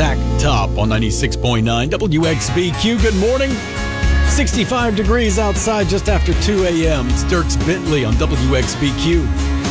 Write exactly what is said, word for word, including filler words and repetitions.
Zach Top on ninety-six point nine W X B Q. Good morning. sixty-five degrees outside just after two a.m. It's Dierks Bentley on W X B Q.